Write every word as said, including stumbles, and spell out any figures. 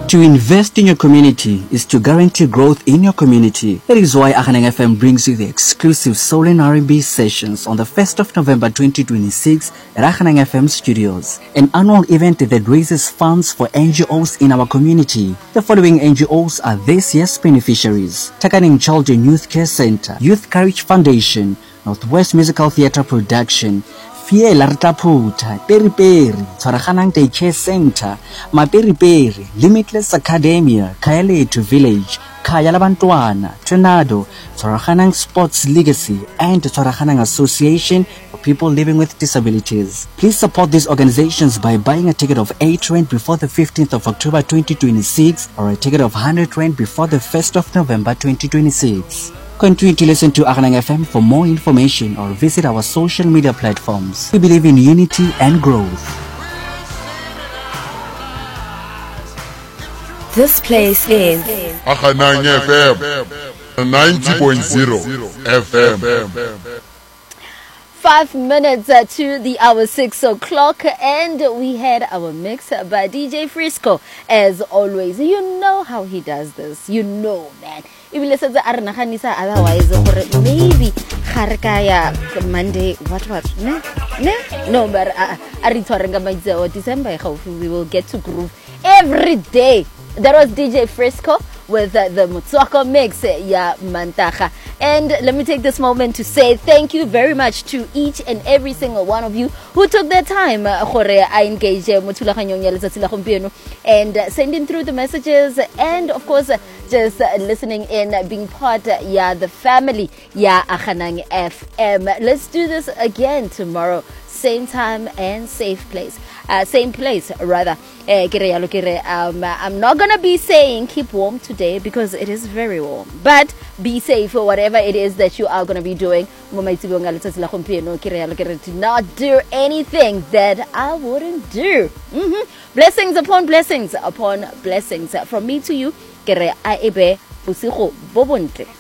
To invest in your community is to guarantee growth in your community. That is why Akhanang F M brings you the exclusive Soul and R and B sessions on the first of November twenty twenty-six at Akhanang F M Studios, an annual event that raises funds for N G Os in our community. The following N G Os are this year's beneficiaries: Takaning Child and Youth Care Center, Youth Courage Foundation, Northwest Musical Theatre Production, Fiela Rtaputa, Peri Peri, Tshwaraganang Daycare Center, Maperi Peri, Limitless Academia, Kayaletu Village, Kaya Labantwana, Tornado, Tshwaraganang Sports Legacy, and Tshwaraganang Association for People Living with Disabilities. Please support these organizations by buying a ticket of eight rand before the fifteenth of October twenty twenty-six or a ticket of one hundred rand before the first of November twenty twenty-six. Continue to listen to Akhanang F M for more information or visit our social media platforms. We believe in unity and growth. This place is Akhanang F M, ninety point zero F M. Five minutes uh, to the hour six o'clock, and we had our mix by D J Frisco. As always, you know how he does this. You know, man. If you listen to Arnahanisa, otherwise, maybe Harkaya Monday, what what? Ne? Ne? No, but uh, December, hopefully we will get to groove every day. That was D J Frisco with uh, the Motswako mix, uh, ya Mantaha. And let me take this moment to say thank you very much to each and every single one of you who took their time uh, engage and uh, sending through the messages, and of course uh, just uh, listening in, uh, being part uh, yeah the family, yeah Akhanang F M. Let's do this again tomorrow, same time and safe place. Uh, same place rather. Uh, um, I'm not gonna be saying keep warm today because it is very warm, but be safe for whatever it is that you are gonna be doing. Do not do anything that I wouldn't do. Mm-hmm. Blessings upon blessings upon blessings from me to you.